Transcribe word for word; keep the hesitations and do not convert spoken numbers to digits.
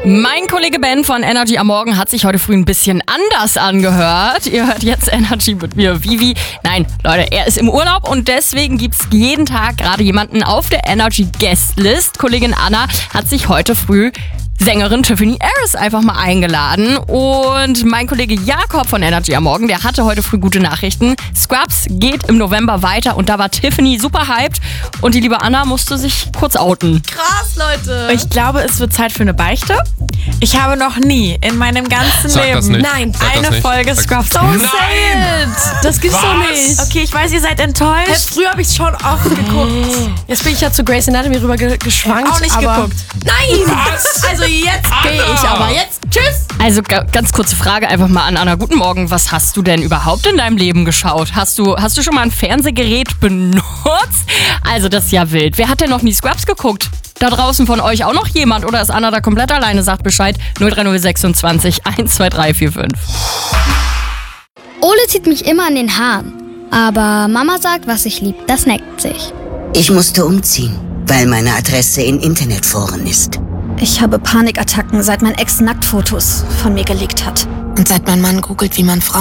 Mein Kollege Ben von Energy am Morgen hat sich heute früh ein bisschen anders angehört. Ihr hört jetzt Energy mit mir, Vivi. Nein, Leute, er ist im Urlaub und deswegen gibt's jeden Tag gerade jemanden auf der Energy Guestlist. Kollegin Anna hat sich heute früh Sängerin Tiffany Harris einfach mal eingeladen. Und mein Kollege Jakob von Energy am Morgen, der hatte heute früh gute Nachrichten. Scrubs geht im November weiter und da war Tiffany super hyped und die liebe Anna musste sich kurz outen. Krass, Leute. Ich glaube, es wird Zeit für eine Beichte. Ich habe noch nie in meinem ganzen Sag das Leben nicht. Nein, Sag das eine nicht. Folge Sag- Scrubs Don't gesehen. say it. Das gibt's doch nicht. Okay, ich weiß, ihr seid enttäuscht. Hey, früher habe ich schon oft geguckt. Jetzt bin ich ja zu Grey's Anatomy rüber ge geschwankt. Auch nicht aber geguckt. Nein! Was? Also jetzt gehe ich aber. Jetzt tschüss! Also ga- ganz kurze Frage einfach mal an Anna. Guten Morgen, was hast du denn überhaupt in deinem Leben geschaut? Hast du, hast du schon mal ein Fernsehgerät benutzt? Also das ist ja wild. Wer hat denn noch nie Scrubs geguckt? Da draußen von euch auch noch jemand? Oder ist Anna da komplett alleine? Sagt Bescheid. null drei null sechsundzwanzig eins zwei drei vier fünf. Ole zieht mich immer an den Haaren. Aber Mama sagt, was ich lieb, das neckt sich. Ich musste umziehen, weil meine Adresse in Internetforen ist. Ich habe Panikattacken, seit mein Ex Nacktfotos von mir gelegt hat. Und seit mein Mann googelt, wie man Frauen